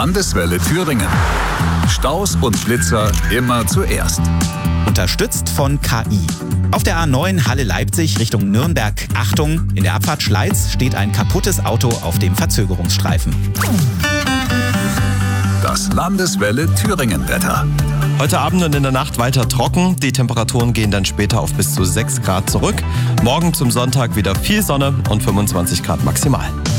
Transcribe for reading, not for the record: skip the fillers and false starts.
Landeswelle Thüringen. Staus und Blitzer immer zuerst. Unterstützt von KI. Auf der A9 Halle-Leipzig Richtung Nürnberg. Achtung, in der Abfahrt Schleiz steht ein kaputtes Auto auf dem Verzögerungsstreifen. Das Landeswelle Thüringen-Wetter. Heute Abend und in der Nacht weiter trocken. Die Temperaturen gehen dann später auf bis zu 6 Grad zurück. Morgen zum Sonntag wieder viel Sonne und 25 Grad maximal.